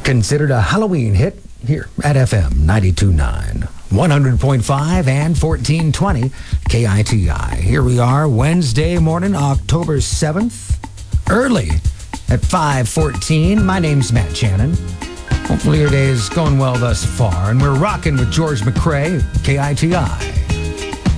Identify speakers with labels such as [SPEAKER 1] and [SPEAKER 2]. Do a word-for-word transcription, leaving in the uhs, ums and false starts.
[SPEAKER 1] Considered a Halloween hit here at F M ninety-two point nine, one hundred point five and fourteen twenty K I T I. Here we are, Wednesday morning, October seventh, early at five fourteen. My name's Matt Shannon. Hopefully your day is going well thus far, and we're rocking with George McCrae, K I T I.